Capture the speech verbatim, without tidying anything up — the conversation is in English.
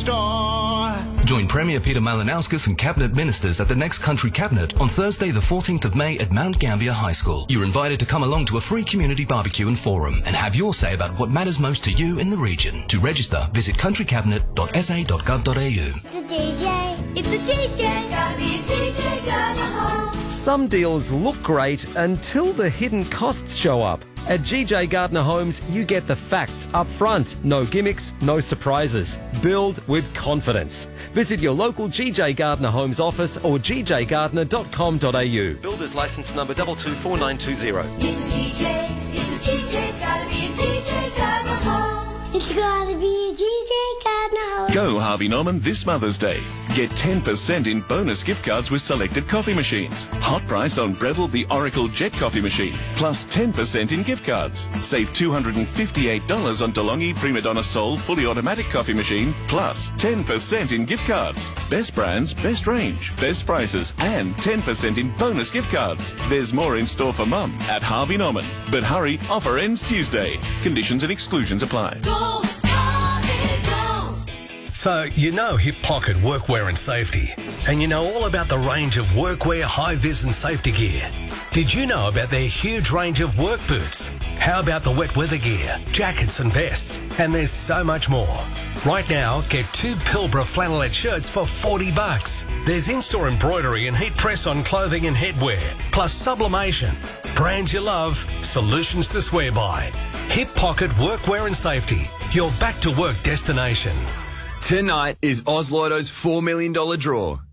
store. Join Premier Peter Malinauskas and Cabinet Ministers at the next Country Cabinet on Thursday the fourteenth of May at Mount Gambier High School. You're invited to come along to a free community barbecue and forum and have your say about what matters most to you in the region. To register, visit country cabinet dot s a dot gov dot a u. It's a D J. It's a D J. It's gotta be a D J Gardner Homes. Some deals look great until the hidden costs show up. At G J Gardner Homes, you get the facts up front. No gimmicks, no surprises. Build with confidence. Visit your local G J Gardner Homes office or g j gardner dot com dot a u. Builder's license number two two four nine two zero. It's a G J. It's a G J. It's gotta be a G J Gardner Homes. It's gotta be a G J Gardner Homes. Go Harvey Norman this Mother's Day. Get ten percent in bonus gift cards with selected coffee machines. Hot price on Breville the Oracle Jet coffee machine, plus ten percent in gift cards. Save two hundred fifty-eight dollars on DeLonghi Prima Donna Sol fully automatic coffee machine, plus ten percent in gift cards. Best brands, best range, best prices, and ten percent in bonus gift cards. There's more in store for Mum at Harvey Norman. But hurry, offer ends Tuesday. Conditions and exclusions apply. Go, Harvey, go. So, you know Hip Pocket Workwear and Safety, and you know all about the range of workwear, high-vis and safety gear. Did you know about their huge range of work boots? How about the wet weather gear, jackets and vests? And there's so much more. Right now, get two Pilbara flannelette shirts for forty bucks. There's in-store embroidery and heat press on clothing and headwear, plus sublimation. Brands you love, solutions to swear by. Hip Pocket Workwear and Safety, your back-to-work destination. Tonight is Oz Lotto's four million dollars draw.